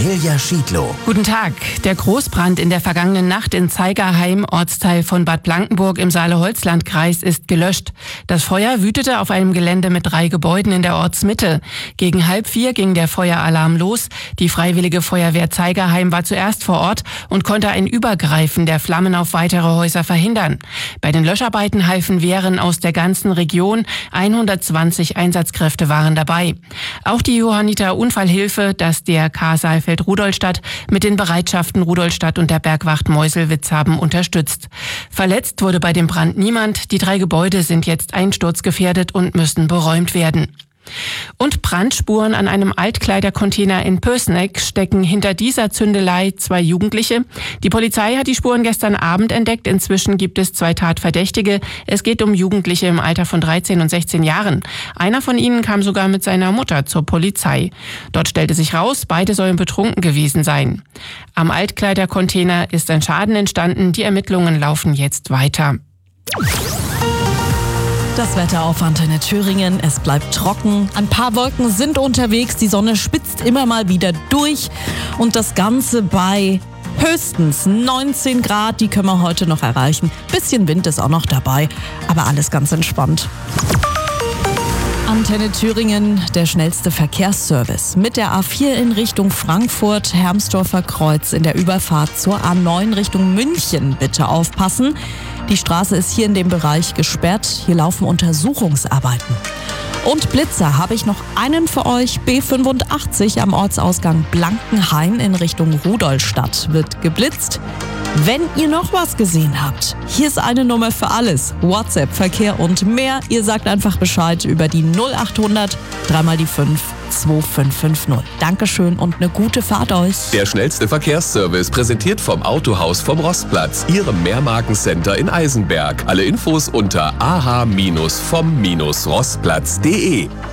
Cornelia Schiedlow. Guten Tag. Der Großbrand in der vergangenen Nacht in Zeigerheim, Ortsteil von Bad Blankenburg im Saale-Holzland-Kreis, ist gelöscht. Das Feuer wütete auf einem Gelände mit 3 Gebäuden in der Ortsmitte. Gegen 3:30 ging der Feueralarm los. Die Freiwillige Feuerwehr Zeigerheim war zuerst vor Ort und konnte ein Übergreifen der Flammen auf weitere Häuser verhindern. Bei den Löscharbeiten halfen Wehren aus der ganzen Region. 120 Einsatzkräfte waren dabei. Auch die Johanniter Unfallhilfe, das DRK Saalfeld-Rudolstadt mit den Bereitschaften Rudolstadt und der Bergwacht Meuselwitz haben unterstützt. Verletzt wurde bei dem Brand niemand. Die 3 Gebäude sind jetzt einsturzgefährdet und müssen beräumt werden. Und Brandspuren an einem Altkleidercontainer in Pößneck stecken hinter dieser Zündelei 2 Jugendliche. Die Polizei hat die Spuren gestern Abend entdeckt. Inzwischen gibt es 2 Tatverdächtige. Es geht um Jugendliche im Alter von 13 und 16 Jahren. Einer von ihnen kam sogar mit seiner Mutter zur Polizei. Dort stellte sich raus, beide sollen betrunken gewesen sein. Am Altkleidercontainer ist ein Schaden entstanden. Die Ermittlungen laufen jetzt weiter. Das Wetter auf Antenne Thüringen, es bleibt trocken, ein paar Wolken sind unterwegs, die Sonne spitzt immer mal wieder durch und das Ganze bei höchstens 19 Grad, die können wir heute noch erreichen. Bisschen Wind ist auch noch dabei, aber alles ganz entspannt. Antenne Thüringen, der schnellste Verkehrsservice. Mit der A4 in Richtung Frankfurt, Hermsdorfer Kreuz in der Überfahrt zur A9 Richtung München. Bitte aufpassen. Die Straße ist hier in dem Bereich gesperrt. Hier laufen Untersuchungsarbeiten. Und Blitzer habe ich noch einen für euch. B85 am Ortsausgang Blankenhain in Richtung Rudolstadt wird geblitzt. Wenn ihr noch was gesehen habt, hier ist eine Nummer für alles. WhatsApp, Verkehr und mehr. Ihr sagt einfach Bescheid über die 0800 3x5 2550. Dankeschön und eine gute Fahrt euch. Der schnellste Verkehrsservice präsentiert vom Autohaus vom Rostplatz, Ihrem Mehrmarkencenter in Eisenberg. Alle Infos unter ah-vom-rostplatz.de.